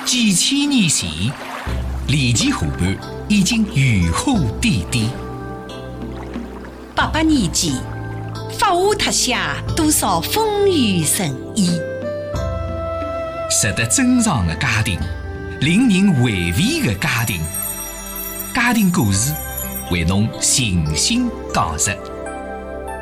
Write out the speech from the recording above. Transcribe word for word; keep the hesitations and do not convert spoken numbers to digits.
几千年前，离奇河畔已经渔火点点。 八百年前，发华特下多少风雨人意。 值得珍藏的家庭，令人回味的家庭，家庭故事为侬细心讲述。